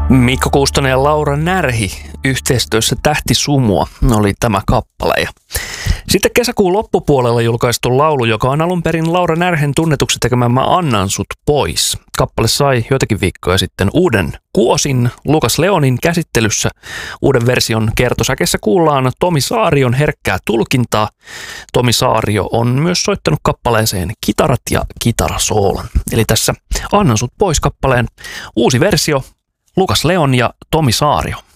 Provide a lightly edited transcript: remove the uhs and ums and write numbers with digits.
Mikko Kuustonen ja Laura Närhi yhteistyössä Tähti Sumua oli tämä kappale. Ja sitten kesäkuun loppupuolella julkaistu laulu, joka on alun perin Laura Närhen tunnetuksi tekemä Mä annan sut pois. Kappale sai joitakin viikkoja sitten uuden kuosin Lukas Leonin käsittelyssä. Uuden version kertosäkeessä kuullaan Tomi Saarion herkkää tulkintaa. Tomi Saario on myös soittanut kappaleeseen kitarat ja kitarasoolon. Eli tässä Annan sut pois -kappaleen uusi versio, Lukas Leon ja Tomi Saario.